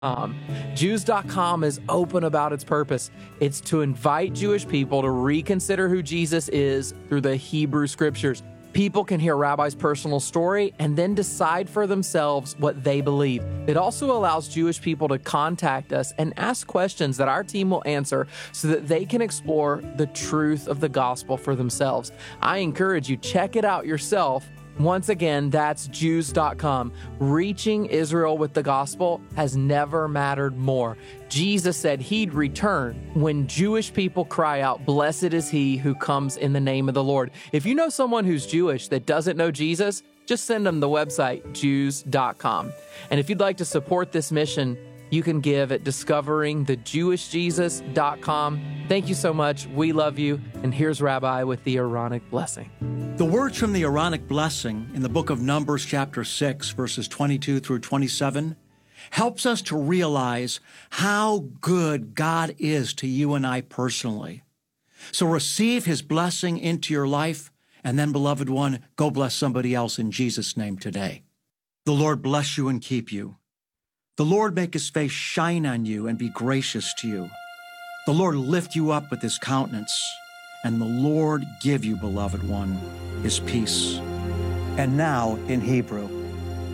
Jews.com is open about its purpose. It's to invite Jewish people to reconsider who Jesus is through the Hebrew Scriptures. People can hear Rabbi's personal story and then decide for themselves what they believe. It also allows Jewish people to contact us and ask questions that our team will answer so that they can explore the truth of the gospel for themselves. I encourage you, check it out yourself. Once again, that's Jews.com. Reaching Israel with the gospel has never mattered more. Jesus said he'd return when Jewish people cry out, "Blessed is he who comes in the name of the Lord." If you know someone who's Jewish that doesn't know Jesus, just send them the website, Jews.com. And if you'd like to support this mission, you can give at discoveringthejewishjesus.com. Thank you so much. We love you. And here's Rabbi with the Aaronic blessing. The words from the Aaronic blessing in the book of Numbers, chapter 6, verses 22 through 27, helps us to realize how good God is to you and I personally. So receive his blessing into your life, and then, beloved one, go bless somebody else in Jesus' name today. The Lord bless you and keep you. The Lord make his face shine on you and be gracious to you. The Lord lift you up with his countenance, and the Lord give you, beloved one, his peace. And now in Hebrew.